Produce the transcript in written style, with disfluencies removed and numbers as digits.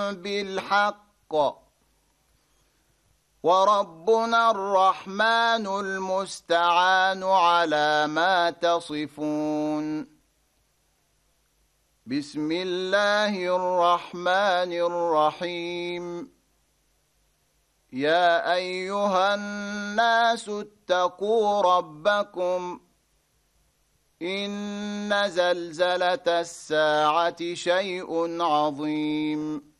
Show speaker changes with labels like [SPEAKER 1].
[SPEAKER 1] بالحق وربنا الرحمن المستعان على ما تصفون. بسم الله الرحمن الرحيم. يا أيها الناس اتقوا ربكم إن زلزلة الساعة شيء عظيم